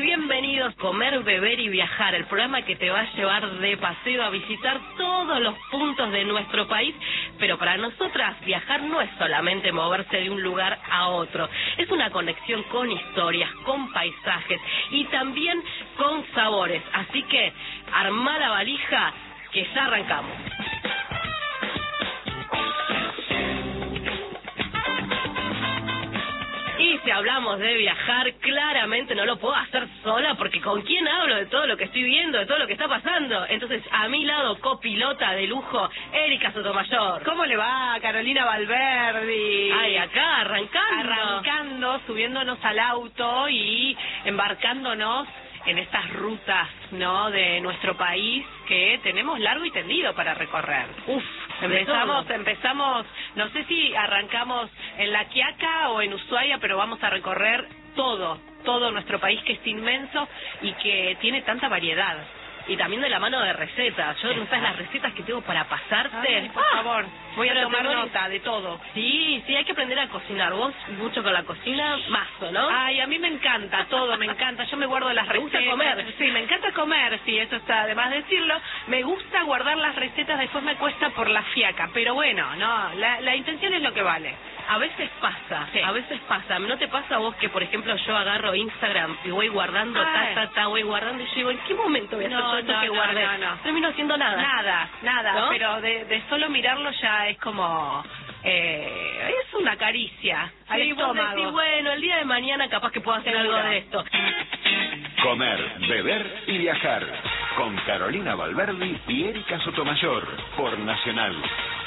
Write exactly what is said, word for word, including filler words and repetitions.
bienvenidos a Comer, Beber y Viajar, el programa que te va a llevar de paseo a visitar todos los puntos de nuestro país, pero para nosotras viajar no es solamente moverse de un lugar a otro, es una conexión con historias, con paisajes y también con sabores, así que armá la valija que ya arrancamos. Y si hablamos de viajar, claramente no lo puedo hacer sola, porque ¿con quién hablo de todo lo que estoy viendo, de todo lo que está pasando? Entonces, a mi lado, copilota de lujo, Erika Sotomayor. ¿Cómo le va, Carolina Valverdi? Ay, acá, arrancando. Arrancando, subiéndonos al auto y embarcándonos en estas rutas, ¿no?, de nuestro país que tenemos largo y tendido para recorrer. Uf, empezamos, empezamos, no sé si arrancamos en La Quiaca o en Ushuaia, pero vamos a recorrer todo, todo nuestro país, que es inmenso y que tiene tanta variedad. Y también de la mano de recetas. Yo no sabes las recetas que tengo para pasarte. Ay, por ah, favor, voy a tomar tengo... nota de todo. Sí, sí, hay que aprender a cocinar. Vos mucho con la cocina, mazo, ¿no? Ay, a mí me encanta todo, me encanta. Yo me guardo las recetas. Me gusta comer. Sí, me encanta comer, sí, eso está de más decirlo. Me gusta guardar las recetas, después me cuesta por la fiaca. Pero bueno, no, la, la intención es lo que vale. A veces pasa, sí. a veces pasa. ¿No te pasa a vos que, por ejemplo, yo agarro Instagram y voy guardando, ta, ta, ta, voy guardando y yo digo, ¿en qué momento voy a hacer no, todo esto no, que no, guardé? No, no. Termino haciendo nada. Nada, nada, ¿no? Pero de, de solo mirarlo ya es como... Eh, es una caricia al sí, estómago. Vos decís, bueno, el día de mañana capaz que puedo hacer Seguro. algo de esto. Comer, beber y viajar con Carolina Valverdi y Erika Sotomayor por Nacional.